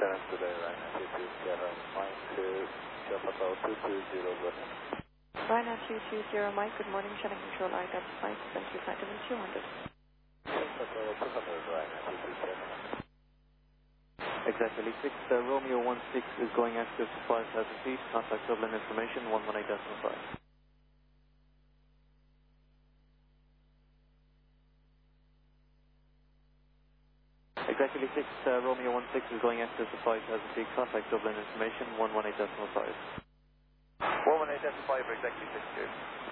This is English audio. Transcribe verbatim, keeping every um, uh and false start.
seven today, right now, two two zero, Mike to Java Tower two two zero, go ahead. Ryanair two two zero, Mike, good morning, channel control, I got flight, seven two five seven two hundred. Java Tower two hundred, Ryanair two two zero. Exactly, six, uh, Romeo one six is going active to five thousand feet, contact Dublin information, one one eight decimal five. Exactly, six, uh, Romeo one six is going active to five thousand feet, contact Dublin information, one one eight decimal five. one one eight decimal five for exactly six, two.